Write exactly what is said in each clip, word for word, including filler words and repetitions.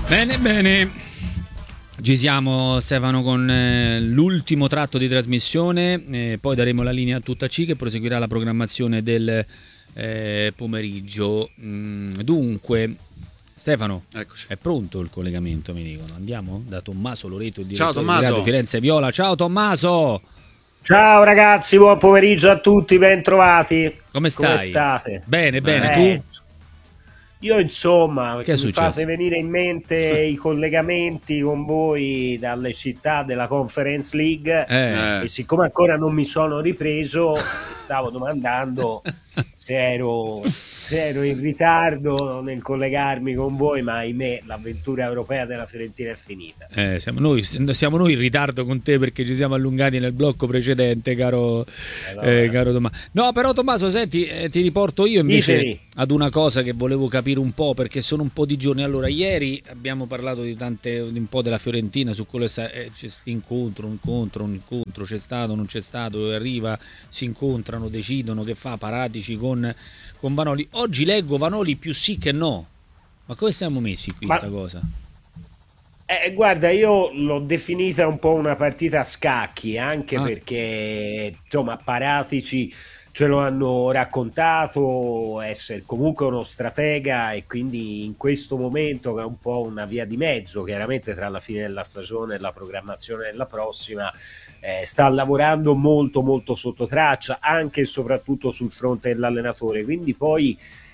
Bene, bene. Ci siamo, Stefano, con eh, l'ultimo tratto di trasmissione, eh, poi daremo la linea a tutta C che proseguirà la programmazione del eh, pomeriggio. Mm, dunque, Stefano, eccoci. È pronto il collegamento, mi dicono. Andiamo da Tommaso Loreto, il Ciao direttore di Radio Tommaso. Firenze Viola. Ciao Tommaso. Ciao ragazzi, buon pomeriggio a tutti, ben trovati. Come stai? Come state? Bene, bene, Eh, tu? Io insomma, Che è mi successo? fate venire in mente i collegamenti con voi dalle città della Conference League Eh. e siccome ancora non mi sono ripreso, mi stavo domandando se ero, se ero in ritardo nel collegarmi con voi, ma ahimè l'avventura europea della Fiorentina è finita. Eh, siamo, noi, siamo noi in ritardo con te perché ci siamo allungati nel blocco precedente, caro, Allora. eh, caro Tommaso. No, però Tommaso, senti, eh, ti riporto io invece Ditemi. ad una cosa che volevo capire un po', perché sono un po' di giorni. Allora, ieri abbiamo parlato di tante, di un po' della Fiorentina, su quello che sta, eh, c'è questo incontro, un incontro, un incontro, c'è stato, non c'è stato, arriva, si incontrano, decidono che fa Paratici con, con Vanoli. Oggi leggo Vanoli più sì che no. Ma come siamo messi qui, Ma- sta cosa? Eh, guarda, io l'ho definita un po' una partita a scacchi, anche Ah. perché insomma Paratici ce lo hanno raccontato, essere comunque uno stratega e quindi in questo momento che è un po' una via di mezzo, chiaramente tra la fine della stagione e la programmazione della prossima, eh, sta lavorando molto molto sotto traccia, anche e soprattutto sul fronte dell'allenatore, quindi poi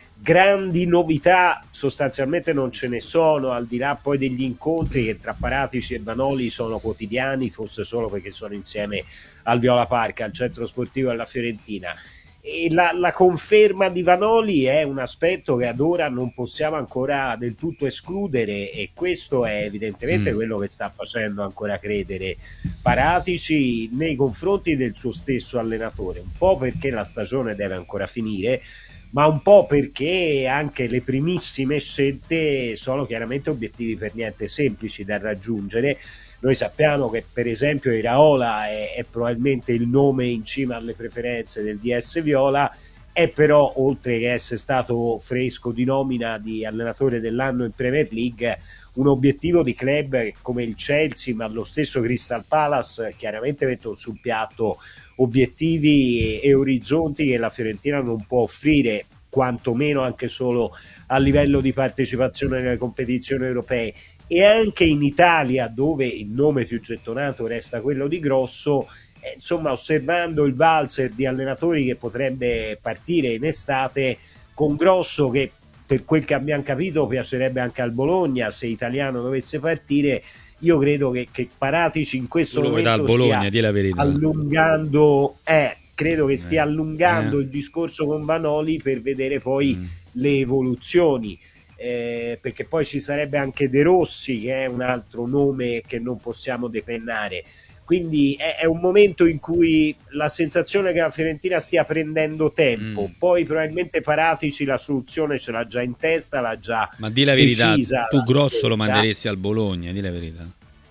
grandi novità sostanzialmente non ce ne sono, al di là poi degli incontri che tra Paratici e Vanoli sono quotidiani, forse solo perché sono insieme al Viola Park, al centro sportivo della Fiorentina. E la, la conferma di Vanoli è un aspetto che ad ora non possiamo ancora del tutto escludere, e questo è evidentemente Mm. quello che sta facendo ancora credere Paratici nei confronti del suo stesso allenatore, un po' perché la stagione deve ancora finire, ma un po' perché anche le primissime scelte sono chiaramente obiettivi per niente semplici da raggiungere. Noi sappiamo che per esempio Iraola è, è probabilmente il nome in cima alle preferenze del D S Viola, è però, oltre che essere stato fresco di nomina di allenatore dell'anno in Premier League, un obiettivo di club come il Chelsea, ma lo stesso Crystal Palace, chiaramente mettono sul piatto obiettivi e, e orizzonti che la Fiorentina non può offrire, quantomeno anche solo a livello di partecipazione nelle competizioni europee. E anche in Italia, dove il nome più gettonato resta quello di Grosso, eh, insomma, osservando il valzer di allenatori che potrebbe partire in estate, con Grosso che per quel che abbiamo capito piacerebbe anche al Bologna se Italiano dovesse partire, io credo che, che Paratici in questo Tu lo vuoi dal momento Bologna, stia di la verità. allungando eh, credo che stia Eh, allungando eh. il discorso con Vanoli per vedere poi Mm. le evoluzioni, eh, perché poi ci sarebbe anche De Rossi, che è un altro nome che non possiamo depennare. Quindi è, è un momento in cui la sensazione che la Fiorentina stia prendendo tempo, Mm. poi probabilmente Paratici la soluzione ce l'ha già in testa, l'ha già Ma di la verità, decisa, tu l'ha Grosso lo scelta. manderesti al Bologna, di la verità.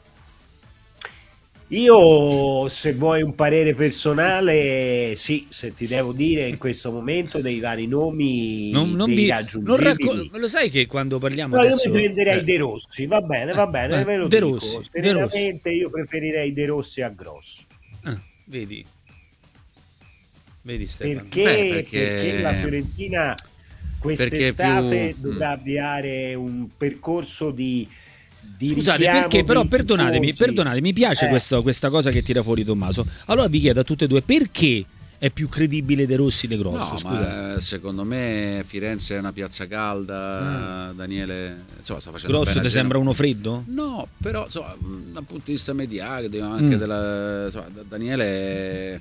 Io, se vuoi un parere personale, sì, se ti devo dire in questo momento dei vari nomi, Non, non dei vi, non raggiungibili, racco- lo sai che quando parliamo no, io adesso mi prenderei eh, De Rossi, va bene, va bene, eh, ve lo De dico, Rossi, De Rossi. serenamente io preferirei De Rossi a Grosso. Ah, vedi, vedi Stefano. Perché, Beh, perché- perché la Fiorentina quest'estate Perché più- dovrà avviare un percorso di, di Scusate, richiamo perché però dei perdonatemi, tifosi. perdonatemi, mi piace Eh. questo- questa cosa che tira fuori Tommaso. Allora vi chiedo a tutte e due, perché è più credibile De Rossi De Grosso? No, Scusa. ma eh, secondo me Firenze è una piazza calda, Daniele, insomma, sta facendo Grosso bene a ti sembra Genova. uno freddo? No, però insomma, mh, dal punto di vista mediatico, anche Mm. della, insomma, da- Daniele è-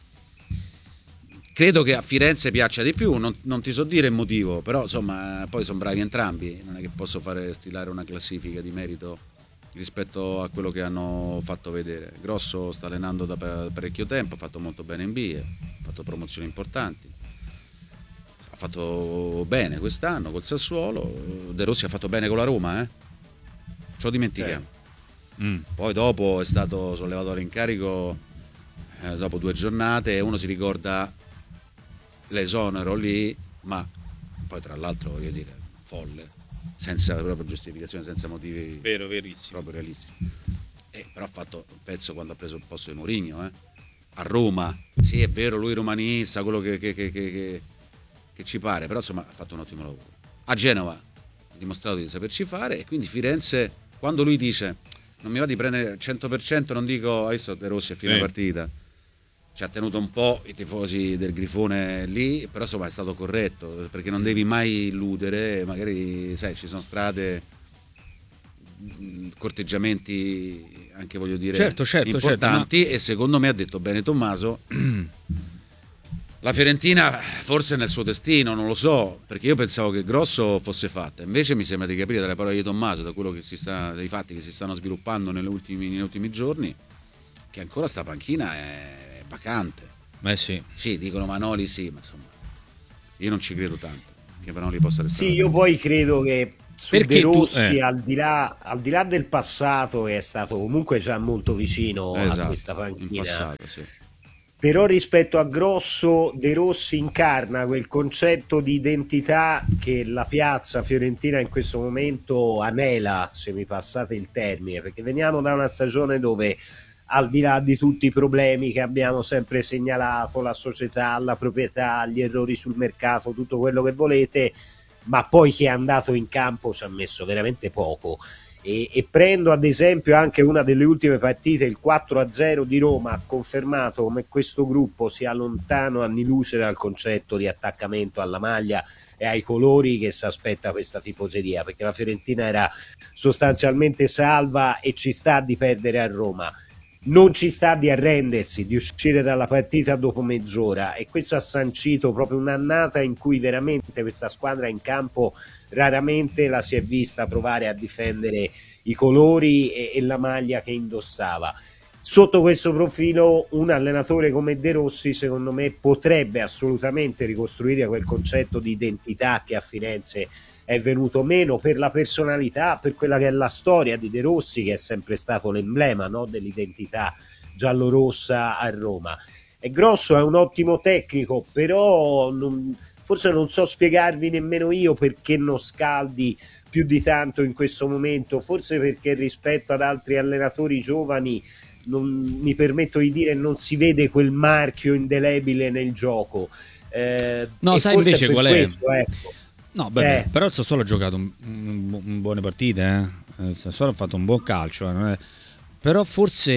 credo che a Firenze piaccia di più, non, non ti so dire il motivo, però insomma poi sono bravi entrambi, non è che posso fare stilare una classifica di merito rispetto a quello che hanno fatto vedere. Grosso sta allenando da pa- parecchio tempo, ha fatto molto bene in B, ha fatto promozioni importanti, ha fatto bene quest'anno col Sassuolo. De Rossi ha fatto bene con la Roma, eh? Ce lo dimentichiamo. Mm. Poi dopo è stato sollevato all'incarico eh, dopo due giornate e uno si ricorda l'esonero lì, ma poi tra l'altro voglio dire, folle, senza proprio giustificazione, senza motivi Vero, verissimo. proprio realistici. Eh, però ha fatto un pezzo quando ha preso il posto di Mourinho, eh? A Roma, sì è vero, lui romanista, quello che, che, che, che, che ci pare, però insomma ha fatto un ottimo lavoro. A Genova ha dimostrato di saperci fare, e quindi Firenze, quando lui dice non mi va di prendere il cento per cento, non dico hai visto De Rossi a fine sì. partita, ci ha tenuto un po' i tifosi del Grifone lì, però insomma è stato corretto, perché non devi mai illudere, magari sai ci sono strade, corteggiamenti anche voglio dire certo, certo, importanti, certo, ma... e secondo me ha detto bene Tommaso. La Fiorentina forse è nel suo destino, non lo so, perché io pensavo che Grosso fosse fatta, invece mi sembra di capire dalle parole di Tommaso, da quello che si sta, dai fatti che si stanno sviluppando negli ultimi, negli ultimi giorni, che ancora sta panchina è vacante. Eh sì. Sì, dicono Manoli sì, ma insomma io non ci credo tanto che Manoli possa restare. Sì, io poi credo che su Perché De Rossi, tu, eh. al, di là, al di là del passato, che è stato comunque già molto vicino esatto, a questa in panchina, passato, sì. però rispetto a Grosso, De Rossi incarna quel concetto di identità che la piazza fiorentina in questo momento anela, se mi passate il termine, perché veniamo da una stagione dove, al di là di tutti i problemi che abbiamo sempre segnalato, la società, la proprietà, gli errori sul mercato, tutto quello che volete, ma poi chi è andato in campo ci ha messo veramente poco. E, e prendo ad esempio anche una delle ultime partite, il quattro a zero di Roma ha confermato come questo gruppo sia lontano anni luce dal concetto di attaccamento alla maglia e ai colori che si aspetta questa tifoseria, perché la Fiorentina era sostanzialmente salva e ci sta di perdere a Roma, non ci sta di arrendersi, di uscire dalla partita dopo mezz'ora, e questo ha sancito proprio un'annata in cui veramente questa squadra in campo raramente la si è vista provare a difendere i colori e, e la maglia che indossava. Sotto questo profilo un allenatore come De Rossi secondo me potrebbe assolutamente ricostruire quel concetto di identità che a Firenze è venuto meno, per la personalità, per quella che è la storia di De Rossi, che è sempre stato l'emblema, no, dell'identità giallorossa a Roma. È Grosso, è un ottimo tecnico, però non, forse non so spiegarvi nemmeno io perché non scaldi più di tanto in questo momento, forse perché rispetto ad altri allenatori giovani, non, mi permetto di dire, non si vede quel marchio indelebile nel gioco. Eh, no, sai invece qual è? Questo, ecco. No, beh, eh. però il Sassuolo ha giocato un, un, un buone partite, eh. Il Sassuolo ha fatto un buon calcio, eh. Non è... però forse,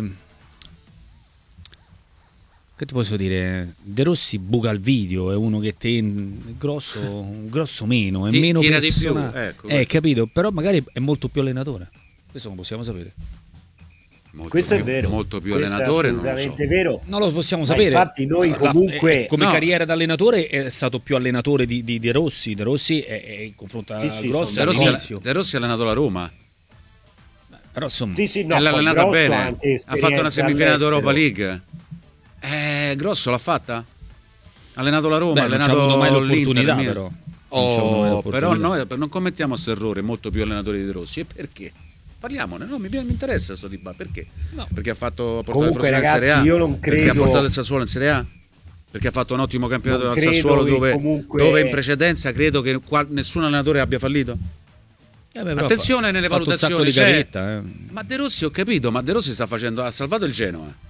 che ti posso dire, De Rossi buca il video, è uno che te grosso, grosso meno, è Ti, meno tira persona... di più, ecco, eh, capito, però magari è molto più allenatore, questo non possiamo sapere. Molto questo più, è vero, molto più questo allenatore, è assolutamente non lo so. vero. Non lo possiamo Ma sapere. infatti noi comunque La, come no. carriera da allenatore è stato più allenatore di, di De Rossi. De Rossi è, è in confronto a Sì, sì, Grosso De Rossi, all'inizio. De Rossi ha allenato la Roma, Però insomma, sì, sì, no, e l'ha poi allenata Grosso bene, anche ha fatto una semifinale all'estero. d'Europa League. Eh, Grosso l'ha fatta? Ha allenato la Roma, beh, ha non c'ha avuto allenato mai l'Inter, l'opportunità, Milan. però. Non c'ha avuto mai Oh, l'opportunità. però noi non commettiamo questo errore, molto più allenatori di De Rossi. E perché? Parliamone, no, mi, mi interessa questo dibattito. Perché? No. Perché ha fatto ha portato Comunque, il Frosinone in ragazzi, Serie A, io non perché ha credo- portato il Sassuolo in Serie A, perché ha fatto un ottimo campionato Non al credo Sassuolo, che dove, comunque- dove in precedenza credo che qua, nessun allenatore abbia fallito. Eh, beh, però Attenzione fa- nelle ha fatto un sacco valutazioni, di c'è- caretta, eh. Ma De Rossi ho capito, ma De Rossi sta facendo, ha salvato il Genoa.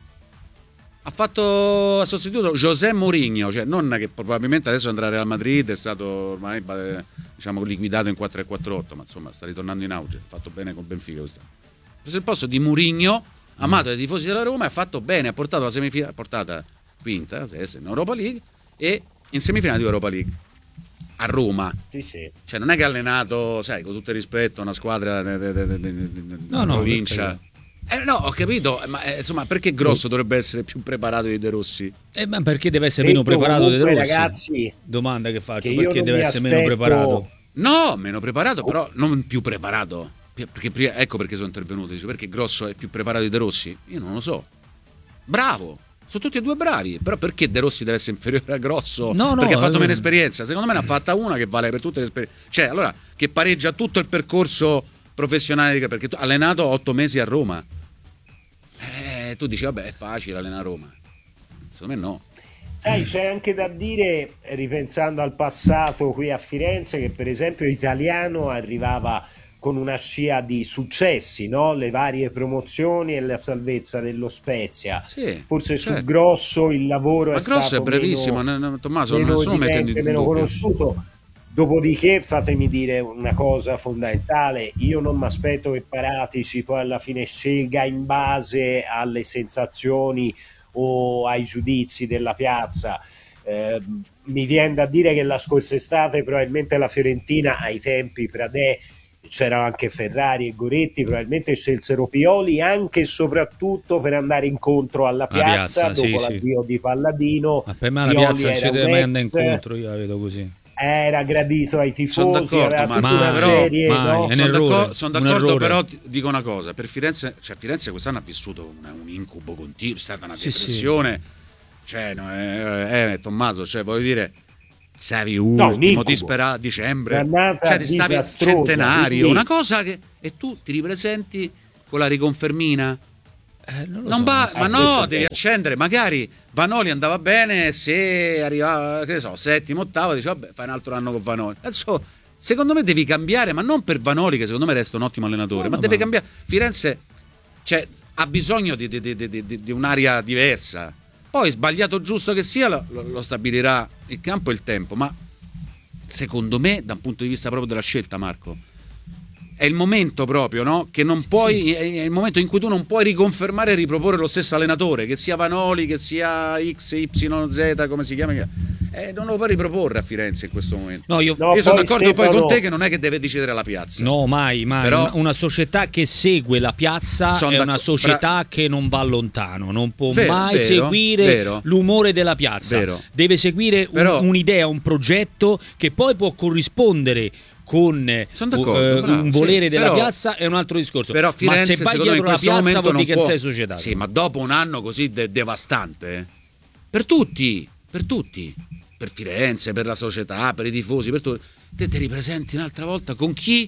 Ha fatto, ha sostituito José Mourinho, cioè non che probabilmente adesso andrà al Real Madrid, è stato ormai eh, diciamo liquidato in quattro quattro otto, ma insomma sta ritornando in auge, ha fatto bene con Benfica quest'anno. Ha preso il posto di Mourinho, amato dai tifosi della Roma, e ha fatto bene, ha portato la semifinale, ha portata quinta, sesta in Europa League e in semifinale di Europa League a Roma. Sì, sì. Cioè non è che ha allenato, sai, con tutto il rispetto, una squadra de, de, de, de, de, de, No, no, provincia. Eh, no, ho capito, ma eh, insomma, perché Grosso dovrebbe essere più preparato di De Rossi? Eh, ma perché deve essere Detto meno preparato di De comunque, Rossi? ragazzi, Domanda che faccio, che io perché non deve mi essere meno aspetto- preparato? No, meno preparato, però non più preparato. Perché, prima- ecco perché sono intervenuto, dice, perché Grosso è più preparato di De Rossi? Io non lo so. Bravo, sono tutti e due bravi, però perché De Rossi deve essere inferiore a Grosso? No, no, perché ha fatto eh, meno esperienza? Secondo me ne ha fatta una che vale per tutte le esperienze. Cioè, allora, che pareggia tutto il percorso professionale, di- perché tu hai allenato otto mesi a Roma. Eh, tu dici, vabbè, è facile allenare a Roma. Secondo me no. Sai, c'è anche da dire, ripensando al passato qui a Firenze, che per esempio Italiano arrivava con una scia di successi, no? Le varie promozioni e la salvezza dello Spezia. Sì, Forse certo. Su Grosso il lavoro Ma è Grosso stato è brevissimo, meno, no, no, Tommaso, meno non sono mettendo evidente, in meno dubbio. conosciuto. Dopodiché fatemi dire una cosa fondamentale: io non mi aspetto che Paratici poi alla fine scelga in base alle sensazioni o ai giudizi della piazza. Eh, mi viene da dire che la scorsa estate probabilmente la Fiorentina, ai tempi Pradè, c'erano anche Ferrari e Goretti, probabilmente scelsero Pioli anche e soprattutto per andare incontro alla piazza, piazza, dopo sì, l'addio sì. di Palladino. Ma per me la Pioli piazza non ci era deve un mai ex, andare incontro, io la vedo così. era gradito ai Sono tifosi, d'accordo, aveva ma- tutta mai, una però- serie, mai, no? è un Sono errore, d'accordo, sono un d'accordo, errore. però ti dico una cosa, per Firenze, cioè Firenze quest'anno ha vissuto una- un incubo continuo, è stata una Sì, sì. depressione, cioè no, eh, eh, Tommaso, cioè voglio dire, stavi No, un ultimo, incubo. disperato a dicembre, Un'annata cioè ti stavi disastrosa, centenario, quindi- una cosa che, e tu ti ripresenti con la riconfermina? Eh, non lo Non so. va, Eh, ma questo no, è devi vero. accendere. Magari Vanoli andava bene se arrivava, che ne so, settimo, ottavo, dici vabbè, fai un altro anno con Vanoli. Adesso, secondo me devi cambiare, ma non per Vanoli, che secondo me resta un ottimo allenatore, No, ma no, deve ma- cambiare. Firenze, cioè, ha bisogno di, di- di- di- di- di un'area diversa. Poi, sbagliato o giusto che sia, lo, lo stabilirà il campo e il tempo. Ma secondo me, da un punto di vista proprio della scelta, Marco, è il momento proprio, no? Che non puoi, è il momento in cui tu non puoi riconfermare e riproporre lo stesso allenatore, che sia Vanoli, che sia X Y Z, come si chiama, eh, non lo puoi riproporre a Firenze in questo momento. No, io, No, Io sono poi d'accordo poi Stefano- con te che non è che deve decidere la piazza. no, mai, mai. Però- una, una società che segue la piazza Sono è d'acc- una società bra- che non va lontano, non può Vero, mai vero, seguire vero. l'umore della piazza. Vero. Deve seguire un- Però- un'idea, un progetto che poi può corrispondere con eh, Sono d'accordo, eh, bravo, un volere sì, della però- piazza è un altro discorso. Però Firenze, ma se vai secondo me, in dietro la questo piazza momento vuol non dire che può. sei società. Sì, ma dopo un anno così de- devastante, per tutti, per tutti, per Firenze, per la società, per i tifosi, per tutti, te ti ripresenti un'altra volta con chi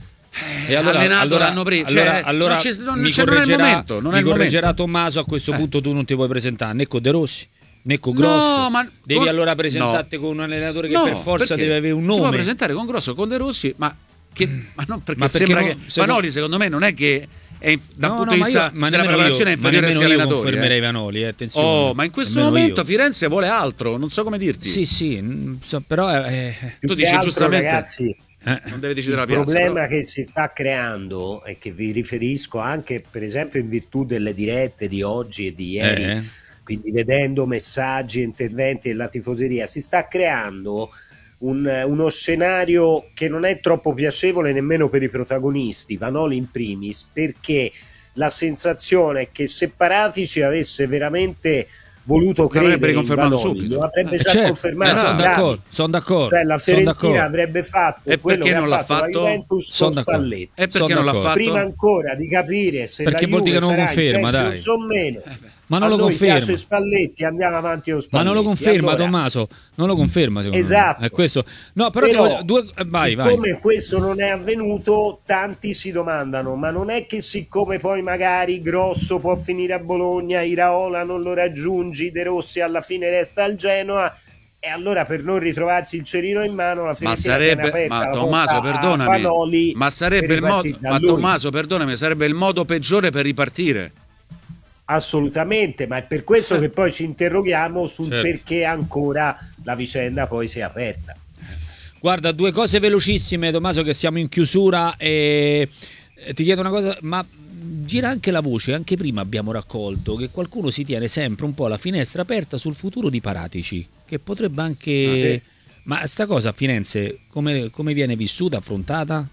eh, E allora, allenato allora, l'anno prima. allora, Cioè, allora non, c'è- non- mi cioè, non è il correggerà- momento, non mi è il correggerà momento. Tommaso, a questo Eh. punto tu non ti puoi presentare né con De Rossi né con No, Grosso. ma devi con- allora presentarti no. con un allenatore che No, per forza perché? deve avere un Ti puoi nome. presentare con Grosso, con De Rossi, ma, che, ma non perché, Ma perché sembra no- che secondo- Vanoli secondo me non è che è in- dal No, punto no, di ma vista io- ma della nemmeno preparazione io, è inferiore ma sia nemmeno io allenatori. confermerei eh. Vanoli, eh, attenzione. Oh, ma in questo Nemmeno momento io. Firenze vuole altro, non so come dirti. Sì, sì, mm, so- però eh, Più Tu che dici altro, giustamente- ragazzi, eh, Non deve decidere la il piazza. problema però- che si sta creando e che vi riferisco anche per esempio in virtù delle dirette di oggi e di ieri, eh, quindi vedendo messaggi e interventi della tifoseria, si sta creando un- uno scenario che non è troppo piacevole nemmeno per i protagonisti, Vanoli in primis, perché la sensazione è che se Paratici avesse veramente voluto L'avrebbe credere in riconfermato Vanoli, subito. lo avrebbe eh, già certo, confermato. eh, sono bravi. d'accordo, sono d'accordo. Cioè la sono Fiorentina d'accordo. avrebbe fatto E quello perché che non ha l'ha fatto la fatto? Juventus Sono con d'accordo. Spalletti. E perché Sono non l'ha d'accordo. fatto? Prima ancora di capire se Perché la vuol dire Juve che non sarà in conferma, dai. Champions o meno. Ma non A lo noi conferma. piace Spalletti, andiamo avanti con Ma Spalletti. non lo conferma, Allora, Tommaso. Non lo conferma, secondo Esatto. me. È questo. No, però, ti Però, voglio- due... eh, vai, vai. siccome questo non è avvenuto, tanti si domandano: ma non è che siccome poi magari Grosso può finire a Bologna, Iraola non lo raggiungi, De Rossi alla fine resta al Genoa, e allora per non ritrovarsi il cerino in mano la Ma Fiorentina tiene sarebbe, aperta ma la Tommaso, porta a perdonami, Vanoli ma sarebbe per il modo, ripartire da ma lui. Tommaso, perdonami, sarebbe il modo peggiore per ripartire. Assolutamente, ma è per questo che poi ci interroghiamo sul Certo. perché ancora la vicenda poi sia aperta. Guarda, due cose velocissime, Tommaso, che siamo in chiusura e e ti chiedo una cosa, ma gira anche la voce, anche prima abbiamo raccolto che qualcuno si tiene sempre un po' la finestra aperta sul futuro di Paratici, che potrebbe anche... Ah, sì. Ma sta cosa a Firenze come, come viene vissuta, affrontata?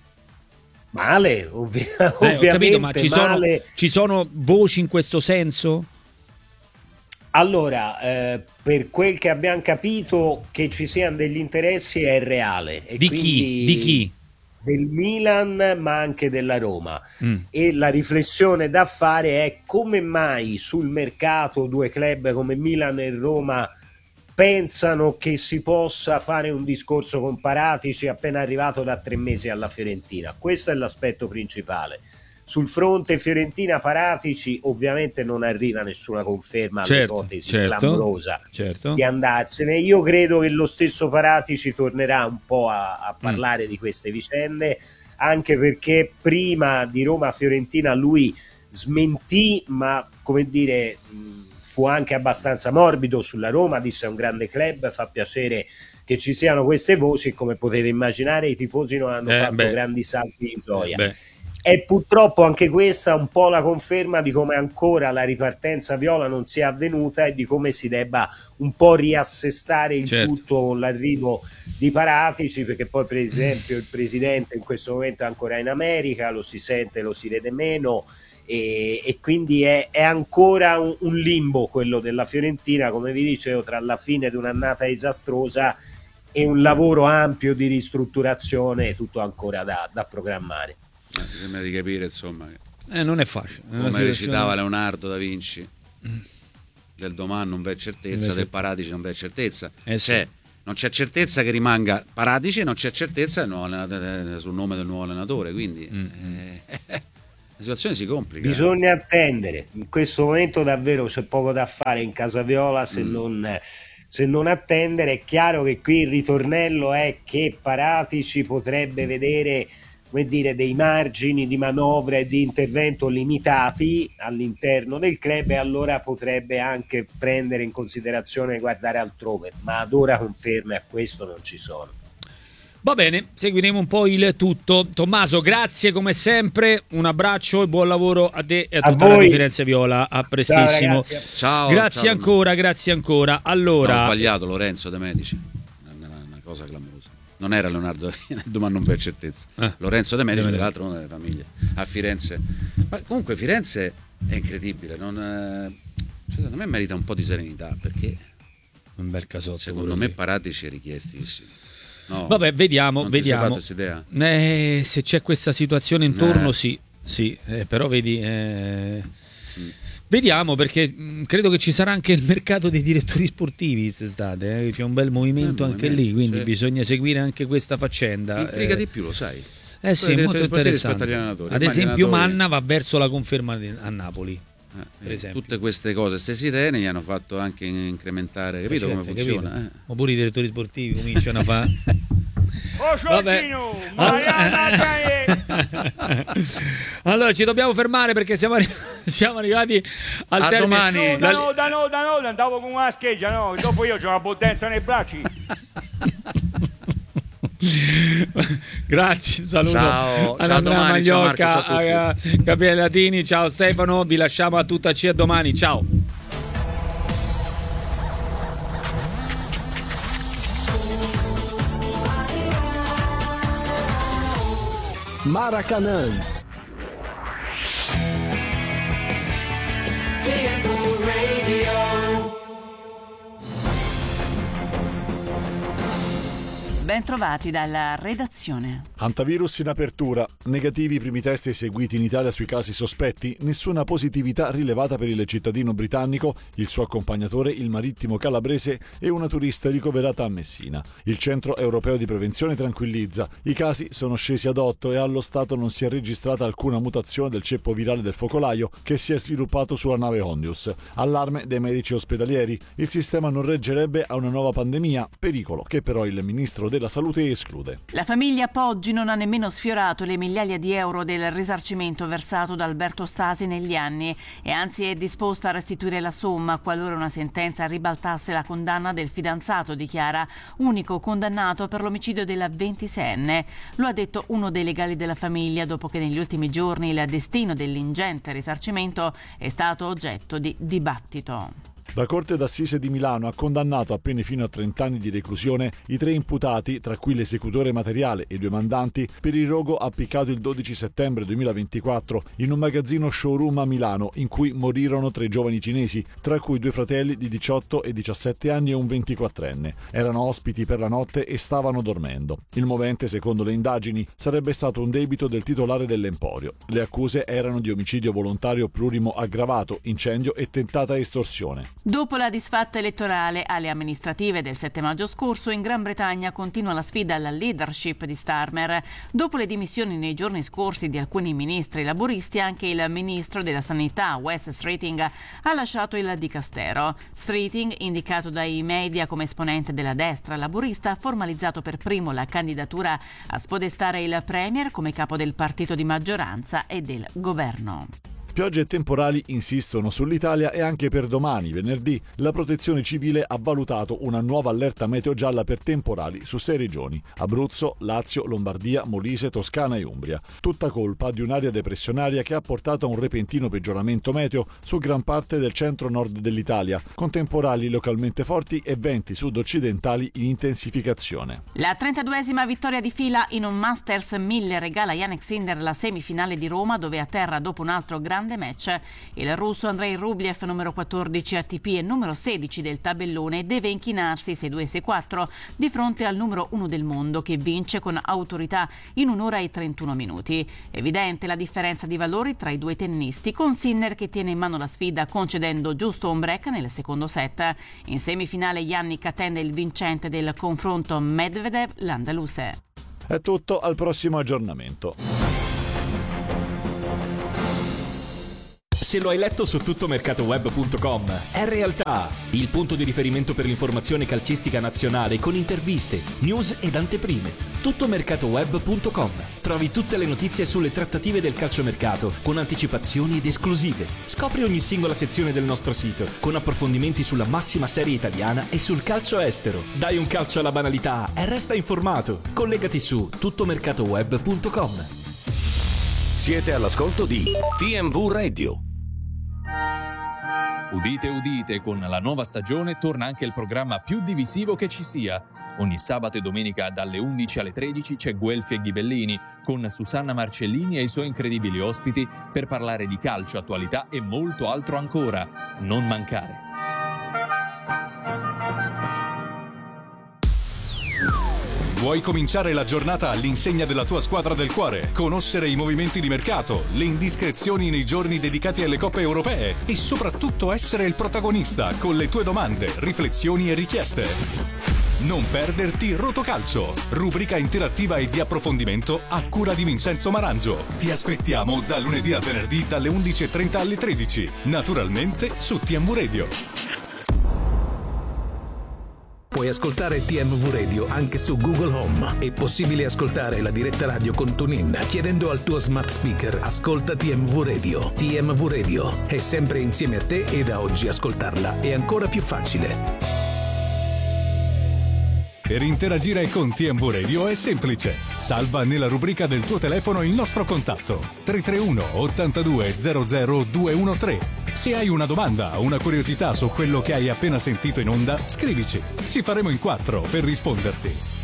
Male, ovvi- Eh, ho ovviamente capito, ma ci sono, male. ci sono voci in questo senso? Allora, eh, per quel che abbiamo capito, che ci siano degli interessi è reale. E Di quindi chi? Di chi? Del Milan, ma anche della Roma. Mm. E la riflessione da fare è come mai sul mercato due club come Milan e Roma pensano che si possa fare un discorso con Paratici appena arrivato da tre mesi alla Fiorentina. Questo è l'aspetto principale. Sul fronte Fiorentina-Paratici ovviamente non arriva nessuna conferma certo, all'ipotesi certo, clamorosa certo. di andarsene. Io credo che lo stesso Paratici tornerà un po' a, a parlare mm. di queste vicende, anche perché prima di Roma-Fiorentina lui smentì, ma come dire fu anche abbastanza morbido sulla Roma, disse è un grande club, fa piacere che ci siano queste voci, come potete immaginare i tifosi non hanno eh, fatto beh. grandi salti di gioia. Eh, e purtroppo anche questa è un po' la conferma di come ancora la ripartenza viola non sia avvenuta e di come si debba un po' riassestare il certo. tutto con l'arrivo di Paratici, perché poi per esempio il presidente in questo momento è ancora in America, lo si sente, lo si vede meno, e, e quindi è, è ancora un, un limbo quello della Fiorentina, come vi dicevo, tra la fine di un'annata disastrosa e un lavoro ampio di ristrutturazione, tutto ancora da, da programmare. Mi sembra di capire, insomma, che eh, non è facile. Come situazione... recitava Leonardo da Vinci, mm. del domani non v'è certezza, Invece... del Paratici non v'è certezza. Eh, sì. Cioè, non c'è certezza che rimanga Paratici, non c'è certezza sul nome del nuovo allenatore, quindi mm. eh, la situazione si complica. Bisogna attendere. In questo momento davvero c'è poco da fare in Casa Viola se mm. non... se non attendere. È chiaro che qui il ritornello è che Paratici potrebbe vedere, come dire, dei margini di manovra e di intervento limitati all'interno del club, e allora potrebbe anche prendere in considerazione e guardare altrove, ma ad ora conferme a questo non ci sono. Va bene, seguiremo un po' il tutto. Tommaso, grazie come sempre, un abbraccio e buon lavoro a te e a, a tutta voi. La Firenze Viola, a prestissimo. Ciao, ciao grazie ciao, ancora, grazie ancora. Allora, ho sbagliato, Lorenzo De Medici, una cosa clamorosa. Non era Leonardo da Vinci, domani non per certezza. Eh. Lorenzo De Medici, peraltro una delle famiglie a Firenze. Ma comunque Firenze è incredibile, non, cioè, secondo me merita un po' di serenità, perché un bel casotto. Secondo me Paratici è richiestissimo. No, vabbè, vediamo, non vediamo. Ti sei fatto eh, se c'è questa situazione intorno, eh. sì, sì, eh, però vedi, eh, mm. vediamo, perché mh, credo che ci sarà anche il mercato dei direttori sportivi quest'estate, eh. C'è un bel movimento eh, anche movimento, lì, quindi sì. bisogna seguire anche questa faccenda. Intriga eh. di più, lo sai. Eh sì, molto interessante. Ad esempio Manna va verso la conferma a Napoli. Eh, per esempio. Tutte queste cose, queste sirene gli hanno fatto anche incrementare, capito certo, come funziona? Capito? Eh. Ma pure i direttori sportivi cominciano a fare. Oh, Vabbè. Allora ci dobbiamo fermare perché siamo, arri- siamo arrivati al a termine. Domani. No, da no, da no, da no, andavo con una scheggia, no, dopo io ho una potenza nei bracci. Grazie, saluto. Ciao, ad ciao Andrea domani, Magliocca, ciao Marco, ciao a Gabriele Latini, ciao Stefano, vi lasciamo a tutta C a domani, ciao. Maracanã. Ben trovati dalla redazione. Hantavirus in apertura. Negativi i primi test eseguiti in Italia sui casi sospetti. Nessuna positività rilevata per il cittadino britannico, il suo accompagnatore, il marittimo calabrese e una turista ricoverata a Messina. Il Centro Europeo di Prevenzione tranquillizza. I casi sono scesi ad otto e allo stato non si è registrata alcuna mutazione del ceppo virale del focolaio che si è sviluppato sulla nave Hondius. Allarme dei medici ospedalieri. Il sistema non reggerebbe a una nuova pandemia, pericolo che però il ministro della Salute esclude. La famiglia Poggi non ha nemmeno sfiorato le migliaia di euro del risarcimento versato da Alberto Stasi negli anni e anzi è disposta a restituire la somma qualora una sentenza ribaltasse la condanna del fidanzato di Chiara, unico condannato per l'omicidio della ventiseienne. Lo ha detto uno dei legali della famiglia dopo che negli ultimi giorni il destino dell'ingente risarcimento è stato oggetto di dibattito. La Corte d'Assise di Milano ha condannato a pene fino a trenta anni di reclusione i tre imputati, tra cui l'esecutore materiale e i due mandanti, per il rogo appiccato il dodici settembre duemilaventiquattro in un magazzino showroom a Milano in cui morirono tre giovani cinesi, tra cui due fratelli di diciotto e diciassette anni e un ventiquattrenne. Erano ospiti per la notte e stavano dormendo. Il movente, secondo le indagini, sarebbe stato un debito del titolare dell'emporio. Le accuse erano di omicidio volontario plurimo aggravato, incendio e tentata estorsione. Dopo la disfatta elettorale alle amministrative del sette maggio scorso, in Gran Bretagna continua la sfida alla leadership di Starmer. Dopo le dimissioni nei giorni scorsi di alcuni ministri laburisti, anche il ministro della Sanità, Wes Streeting, ha lasciato il dicastero. Streeting, indicato dai media come esponente della destra laburista, ha formalizzato per primo la candidatura a spodestare il Premier come capo del partito di maggioranza e del governo. Piogge e temporali insistono sull'Italia e anche per domani, venerdì, la Protezione Civile ha valutato una nuova allerta meteo gialla per temporali su sei regioni: Abruzzo, Lazio, Lombardia, Molise, Toscana e Umbria. Tutta colpa di un'area depressionaria che ha portato a un repentino peggioramento meteo su gran parte del centro-nord dell'Italia, con temporali localmente forti e venti sud-occidentali in intensificazione. La trentaduesima vittoria di fila in un Masters mille regala a Jannik Sinner la semifinale di Roma, dove atterra dopo un altro grande match. Il russo Andrei Rublev, numero quattordici A T P e numero sedici del tabellone, deve inchinarsi sei due sei quattro di fronte al numero uno del mondo, che vince con autorità in un'ora e trentuno minuti. Evidente la differenza di valori tra i due tennisti, con Sinner che tiene in mano la sfida concedendo giusto un break nel secondo set. In semifinale Jannik attende il vincente del confronto Medvedev-Landaluse. È tutto, al prossimo aggiornamento. Se lo hai letto su tuttomercatoweb punto com, è realtà. Il punto di riferimento per l'informazione calcistica nazionale, con interviste, news ed anteprime. tuttomercatoweb punto com. Trovi tutte le notizie sulle trattative del calciomercato, con anticipazioni ed esclusive. Scopri ogni singola sezione del nostro sito, con approfondimenti sulla massima serie italiana e sul calcio estero. Dai un calcio alla banalità e resta informato. Collegati su tuttomercatoweb punto com. Siete all'ascolto di T M V Radio. Udite, udite, con la nuova stagione torna anche il programma più divisivo che ci sia. Ogni sabato e domenica dalle undici alle tredici c'è Guelfi e Ghibellini con Susanna Marcellini e i suoi incredibili ospiti per parlare di calcio, attualità e molto altro ancora. Non mancare. Vuoi cominciare la giornata all'insegna della tua squadra del cuore? Conoscere i movimenti di mercato, le indiscrezioni nei giorni dedicati alle coppe europee e soprattutto essere il protagonista con le tue domande, riflessioni e richieste. Non perderti Rotocalcio, rubrica interattiva e di approfondimento a cura di Vincenzo Marangio. Ti aspettiamo da lunedì a venerdì dalle undici e trenta alle tredici, naturalmente su T M V Radio. Puoi ascoltare T M V Radio anche su Google Home. È possibile ascoltare la diretta radio con TuneIn chiedendo al tuo smart speaker "Ascolta T M V Radio". T M V Radio è sempre insieme a te e da oggi ascoltarla è ancora più facile. Per interagire con T M V Radio è semplice. Salva nella rubrica del tuo telefono il nostro contatto tre tre uno ottantadue zero zero due uno tre. Se hai una domanda o una curiosità su quello che hai appena sentito in onda, scrivici. Ci faremo in quattro per risponderti.